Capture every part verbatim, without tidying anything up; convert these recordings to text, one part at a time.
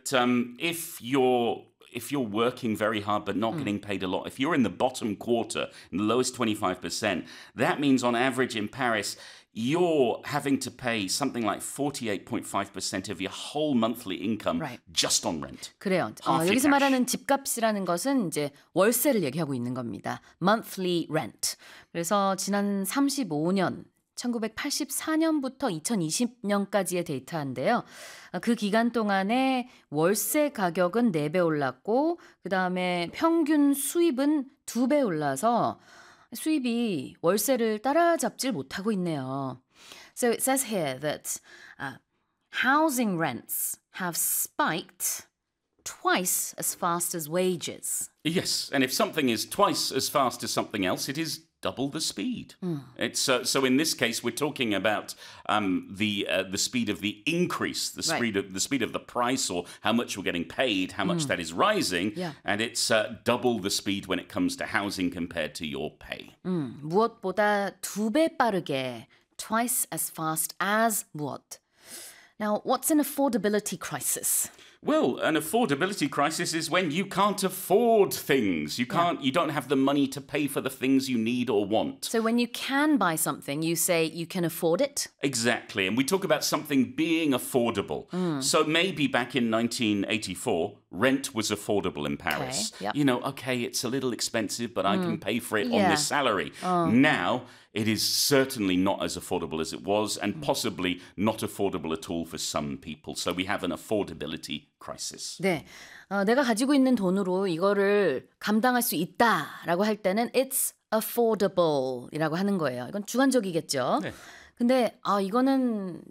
that um, if you're if you're working very hard but not getting paid a lot, if you're in the bottom quarter, in the lowest twenty-five percent, that means on average in Paris, you're having to pay something like forty-eight point five percent of your whole monthly income Right. just on rent. 그래요. Half 어, your 여기서 cash. 말하는 집값이라는 것은 이제 월세를 얘기하고 있는 겁니다. Monthly rent. 그래서 지난 삼십오 년 천구백팔십사 년부터 이천이십 년까지의 데이터인데요. 그 기간 동안에 월세 가격은 네 배 올랐고 그 다음에 평균 수입은 두 배 올라서 수입이 월세를 따라잡질 못하고 있네요. So it says here that uh, housing rents have spiked twice as fast as wages. Yes, and if something is twice as fast as something else, it is double the speed. It's uh, so in this case we're talking about um, the uh, the speed of the increase, the Right. speed of the speed of the price, or how much we're getting paid, how much that is rising, Yeah. and it's uh, double the speed when it comes to housing compared to your pay. 음, 무엇보다 두 배 빠르게 twice as fast as 무엇. Now, what's an affordability crisis? Well, an affordability crisis is when you can't afford things. You can't. You don't have the money to pay for the things you need or want. So when you can buy something, you say you can afford it? Exactly. And we talk about something being affordable. So maybe back in nineteen eighty-four, rent was affordable in Paris. Okay, yep. You know, okay, it's a little expensive, but I can pay for it on Yeah. this salary. Now, it is certainly not as affordable as it was, and possibly not affordable at all for some people. So we have an affordability crisis. 네, 어, 내가 가지고 있는 돈으로 이거를 감당할 수 있다라고 할 때는 it's affordable이라고 하는 거예요. 이건 주관적이겠죠. 네. 근데 아 이거는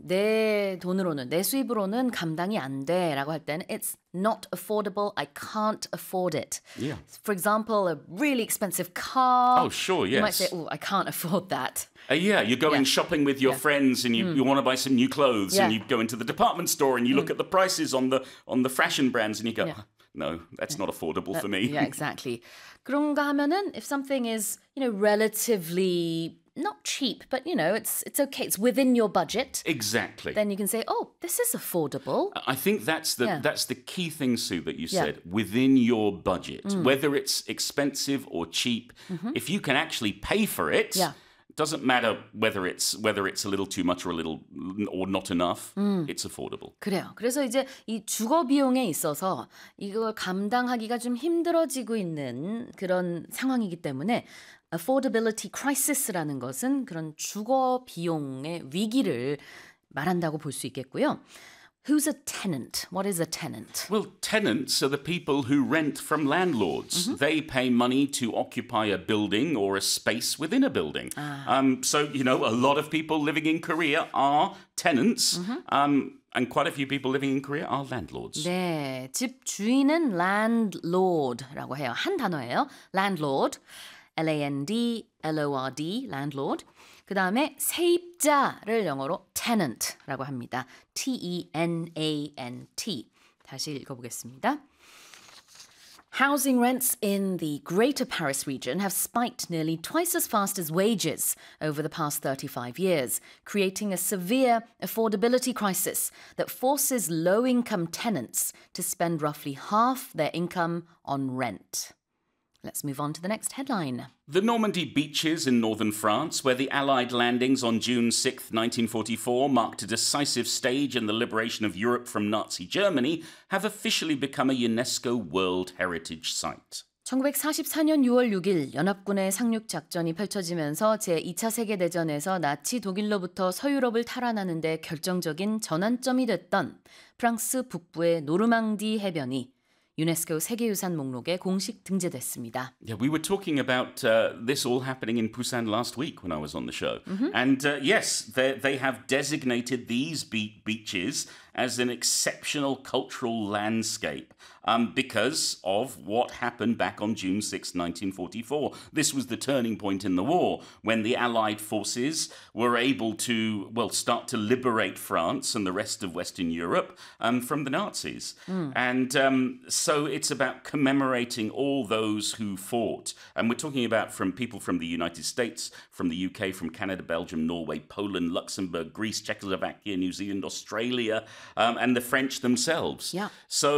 내 돈으로는 내 수입으로는 감당이 안 돼라고 할 때는 it's not affordable. I can't afford it. Yeah. For example, a really expensive car. Oh, sure, You might yes. say, oh, I can't afford that. Uh, yeah, you're going Yeah. shopping with your Yeah. friends, and you, you want to buy some new clothes, and Yeah. you go into the department store and you look at the prices on the on the fashion brands, and you go, Yeah. no, that's not affordable for me. Yeah, exactly. 그런가 하면은 if something is, you know, relatively not cheap, but you know, it's it's okay, it's within your budget, Exactly. then you can say, oh, this is affordable. I think that's the Yeah. that's the key thing, Sue, that you Yeah. said. Within your budget, whether it's expensive or cheap, if you can actually pay for it, Yeah. it doesn't matter whether it's whether it's a little too much or a little or not enough. It's affordable. 그래요. 그래서 이제 이 주거 비용에 있어서 이걸 감당하기가 좀 힘들어지고 있는 그런 상황이기 때문에 affordability crisis라는 것은 그런 주거 비용의 위기를 말한다고 볼 수 있겠고요. Who's a tenant? What is a tenant? Well, tenants are the people who rent from landlords. They pay money to occupy a building or a space within a building. Um, so, you know, a lot of people living in Korea are tenants, um, and quite a few people living in Korea are landlords. 네, 집 주인은 landlord라고 해요. 한 단어예요. landlord, L A N D, L O R D, landlord. 그 다음에 세입자를 영어로 tenant라고 합니다. T E N A N T. 다시 읽어보겠습니다. Housing rents in the Greater Paris region have spiked nearly twice as fast as wages over the past thirty-five years, creating a severe affordability crisis that forces low-income tenants to spend roughly half their income on rent. Let's move on to the next headline. The Normandy beaches in northern France, where the Allied landings on June sixth, nineteen forty-four marked a decisive stage in the liberation of Europe from Nazi Germany, have officially become a UNESCO World Heritage Site. 천구백사십사 년 유월 육 일 연합군의 상륙 작전이 펼쳐지면서 제이 차 세계대전에서 나치 독일로부터 서유럽을 탈환하는 데 결정적인 전환점이 됐던 프랑스 북부의 노르망디 해변이 유네스코 세계유산 목록에 공식 등재됐습니다. Yeah, we were talking about uh, this all happening in Busan last week when I was on the show. And uh, yes, they, they have designated these be- beaches as an exceptional cultural landscape um, because of what happened back on June sixth, nineteen forty-four. This was the turning point in the war when the Allied forces were able to, well, start to liberate France and the rest of Western Europe um, from the Nazis. And um, so it's about commemorating all those who fought. And we're talking about from people from the United States, from the U K, from Canada, Belgium, Norway, Poland, Luxembourg, Greece, Czechoslovakia, New Zealand, Australia, um, and the French themselves. Yeah. So